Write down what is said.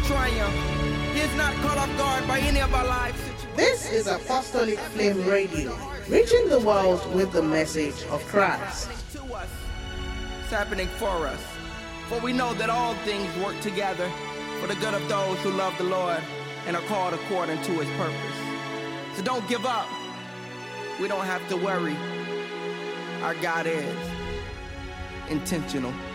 triumph. He is not caught off guard by any of our lives. This is Apostolic Flame Radio, reaching the world with the message of Christ. It's happening for us. For we know that all things work together for the good of those who love the Lord and are called according to his purpose. So don't give up. We don't have to worry. Our God is intentional.